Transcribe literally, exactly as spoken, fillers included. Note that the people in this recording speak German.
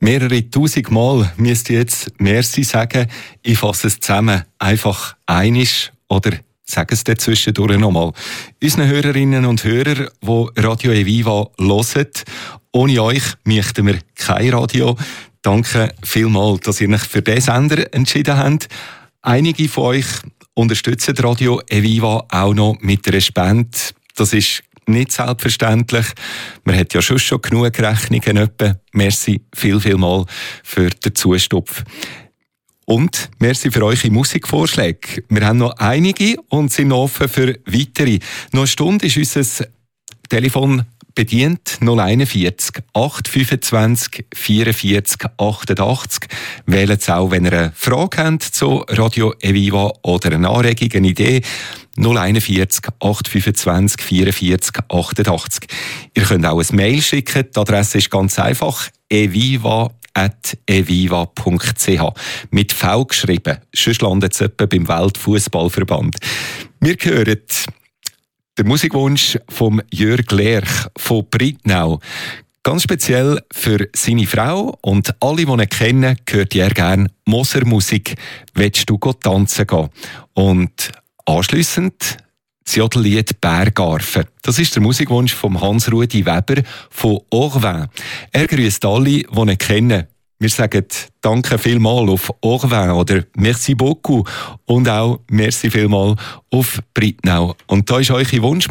Mehrere tausend Mal müsst ihr jetzt Merci sagen. Ich fasse es zusammen. Einfach einisch oder sagen es dann zwischendurch nochmal. Unseren Hörerinnen und Hörern, die Radio Eviva hören, ohne euch möchten wir kein Radio. Danke vielmals, dass ihr euch für diesen Sender entschieden habt. Einige von euch unterstützen Radio Eviva auch noch mit einer Spende. Das ist nicht selbstverständlich. Man hat ja schon schon genug Rechnungen etwa. Merci viel, viel mal für den Zustupf. Und merci für eure Musikvorschläge. Wir haben noch einige und sind offen für weitere. Noch eine Stunde ist unser Telefon bedient. null einundvierzig acht fünfundzwanzig vierundvierzig achtundachtzig. Wählt es auch, wenn ihr eine Frage habt zu Radio Eviva oder eine Anregung, eine Idee. null einundvierzig acht fünfundzwanzig vierundvierzig achtundachtzig. Ihr könnt auch ein Mail schicken. Die Adresse ist ganz einfach: eviva at eviva punkt c h. Mit V geschrieben. Sonst landet es etwa beim Weltfußballverband. Wir hören den Musikwunsch von Jörg Lerch von Brittnau. Ganz speziell für seine Frau und alle, die ihn kennen, hört er gerne Moser-Musik. Willst du tanzen gehen? Und anschliessend das Jodellied Bergarfen. Das ist der Musikwunsch von Hans-Rudi Weber von Orvin. Er grüßt alle, die ihn kennen. Wir sagen Danke vielmal auf Orvin oder Merci beaucoup und auch Merci vielmal auf Brittnau. Und da ist eure Wunschmusik.